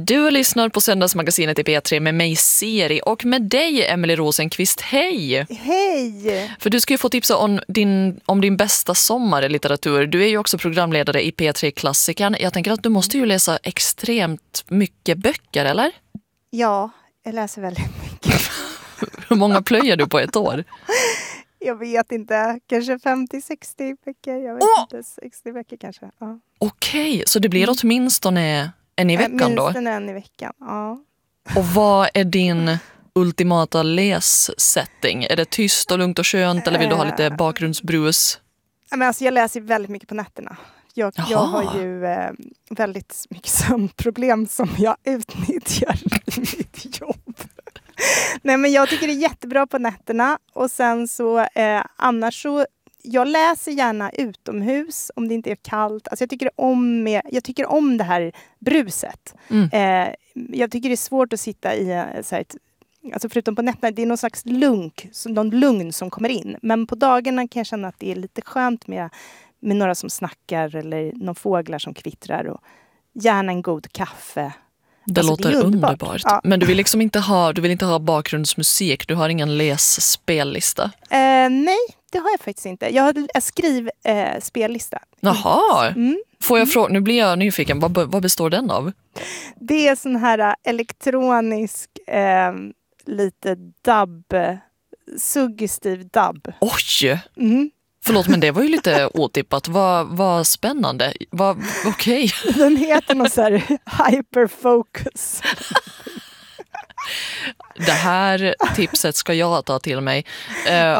Du lyssnar på Söndagsmagasinet i P3 med mig Siri och med dig Emily Rosenqvist. Hej! Hej! För du ska ju få tipsa om din bästa sommarlitteratur. Du är ju också programledare i P3-klassikern. Jag tänker att du måste ju läsa extremt mycket böcker, eller? Ja, jag läser väldigt mycket. Hur många plöjer du på ett år? Jag vet inte, kanske 50-60 böcker. Jag vet inte, 60 böcker kanske. Ja. Okej, så det blir åtminstone en i veckan då? Åtminstone en i veckan, ja. Och vad är din ultimata lässetting? Är det tyst och lugnt och skönt eller vill du ha lite bakgrundsbrus? Men alltså, jag läser väldigt mycket på nätterna. Jag har ju väldigt mycket sömnproblem som jag utnyttjar i mitt jobb. Nej, men jag tycker det är jättebra på nätterna. Och sen så annars så jag läser gärna utomhus om det inte är kallt. Alltså jag tycker om det här bruset. Jag tycker det är svårt att sitta i så här alltså förutom på nätterna, det är någon slags någon lugn som kommer in. Men på dagarna kan jag känna att det är lite skönt med några som snackar eller någon fåglar som kvittrar och gärna en god kaffe. Det alltså, låter det underbart. Ja. Men du vill liksom inte ha bakgrundsmusik. Du har ingen lässpellista. Nej, det har jag faktiskt inte. Jag har en spellista. Jaha. Får jag fråga, nu blir jag nyfiken. Vad består den av? Det är sån här elektronisk lite suggestiv dubb. Oj! Förlåt, men det var ju lite otippat. Vad spännande. Okej. Den heter någon så här hyperfocus. Det här tipset ska jag ta till mig.